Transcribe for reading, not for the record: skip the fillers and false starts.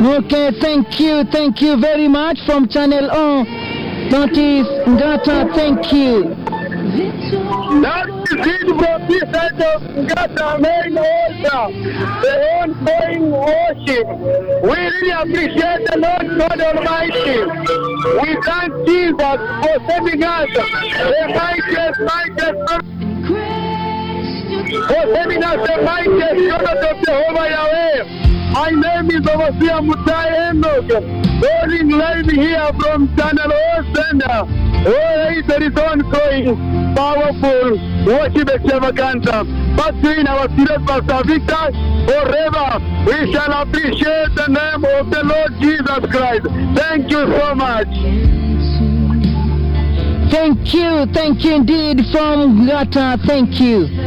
Okay, thank you very much from Channel O. That is Ngata, thank you. That is it from this side of Ngata main altar, the ongoing worship. We really appreciate the Lord God Almighty. We thank Jesus for sending us the mightiest for sending us the mightiest God of Jehovah Yahweh. My name is Overseer Mutai Enoch, calling live here from Channel O Center. Oh, there is ongoing, powerful worship extravaganza. But in our serious Pastor Victor, forever we shall appreciate the name of the Lord Jesus Christ. Thank you so much. Thank you indeed from Ngata, thank you.